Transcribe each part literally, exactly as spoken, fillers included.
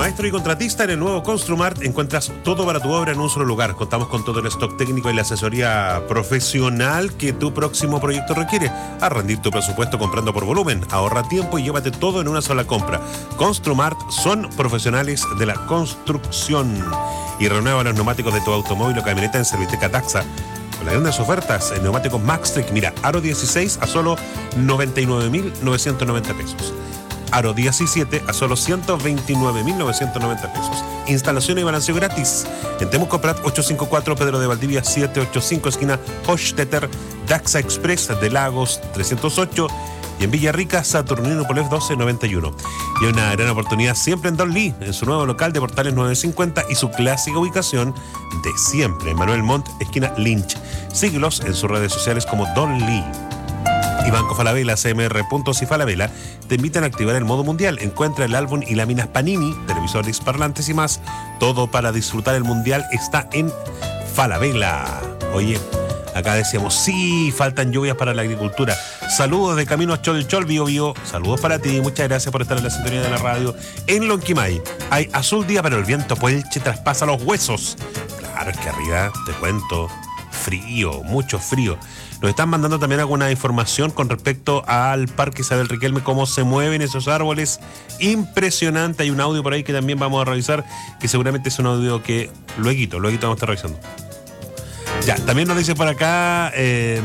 Maestro y contratista, en el nuevo Construmart encuentras todo para tu obra en un solo lugar. Contamos con todo el stock técnico y la asesoría profesional que tu próximo proyecto requiere. A rendir tu presupuesto comprando por volumen. Ahorra tiempo y llévate todo en una sola compra. Construmart son profesionales de la construcción. Y renueva los neumáticos de tu automóvil o camioneta en Serviteca Taxa. Con las grandes ofertas en neumáticos Maxtric. Mira, Aro dieciséis a solo noventa y nueve mil novecientos noventa pesos. Aro diecisiete a solo ciento veintinueve mil novecientos noventa pesos. Instalación y balanceo gratis. En Temuco Prat ochocientos cincuenta y cuatro, Pedro de Valdivia setecientos ochenta y cinco, esquina Hochstetter, Daxa Express de Lagos trescientos ocho. Y en Villarrica, Saturnino Polev doce noventa y uno. Y una gran oportunidad siempre en Don Lee, en su nuevo local de Portales novecientos cincuenta y su clásica ubicación de siempre, en Manuel Montt, esquina Lynch. Síguelos en sus redes sociales como Don Lee. Y Banco Falabella, C M R Puntos y Falabella te invitan a activar el modo mundial. Encuentra el álbum y láminas Panini, televisores, parlantes y más. Todo para disfrutar el mundial está en Falabella. Oye, acá decíamos, sí, faltan lluvias para la agricultura. Saludos de Camino Chol Chol, Bio Bio. Saludos para ti, muchas gracias por estar en la sintonía de la radio. En Lonquimay hay azul día, pero el viento Puelche traspasa los huesos. Claro, es que arriba, te cuento, frío, mucho frío. Nos están mandando también alguna información con respecto al Parque Isabel Riquelme, cómo se mueven esos árboles. Impresionante. Hay un audio por ahí que también vamos a revisar, que seguramente es un audio que luego, luego vamos a estar revisando. Ya, también nos dice por acá, eh,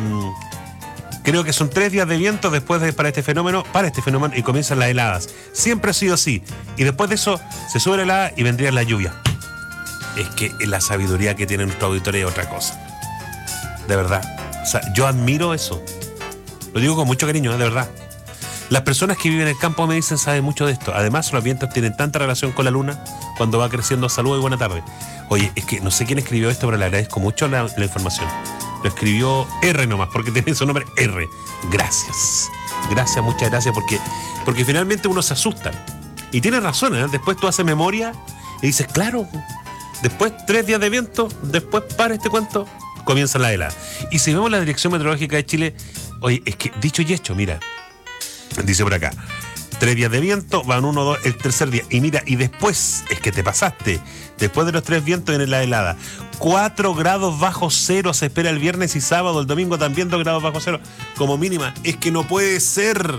creo que son tres días de viento después de para este fenómeno, para este fenómeno, y comienzan las heladas. Siempre ha sido así. Y después de eso se sube la helada y vendría la lluvia. Es que la sabiduría que tiene nuestro auditorio es otra cosa. De verdad. O sea, yo admiro eso. Lo digo con mucho cariño, ¿eh? De verdad. Las personas que viven en el campo me dicen saben mucho de esto. Además, los vientos tienen tanta relación con la luna cuando va creciendo. Saludos y buena tarde. Oye, es que no sé quién escribió esto, pero le agradezco mucho la, la información. Lo escribió R nomás, porque tiene su nombre R. Gracias. Gracias, muchas gracias, porque, porque finalmente uno se asusta. Y tiene razón, ¿eh? Después tú haces memoria y dices, claro, después tres días de viento, después para este cuento, comienza la helada. Y si vemos la Dirección Meteorológica de Chile, oye, es que dicho y hecho, mira, dice por acá, tres días de viento, van uno, dos, el tercer día. Y mira, y después, es que te pasaste, después de los tres vientos viene la helada. Cuatro grados bajo cero se espera el viernes y sábado, el domingo también dos grados bajo cero, como mínima. Es que no puede ser.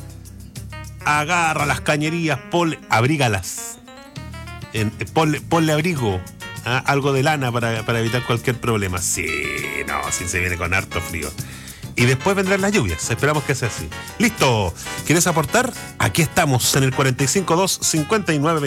Agarra las cañerías, ponle, abrígalas. En, ponle, ponle abrigo. ¿Ah? Algo de lana para, para evitar cualquier problema. Sí, no, sí se viene con harto frío. Y después vendrán las lluvias. Esperamos que sea así. Listo. ¿Quieres aportar? Aquí estamos en el cuarenta y cinco dos cincuenta y nueve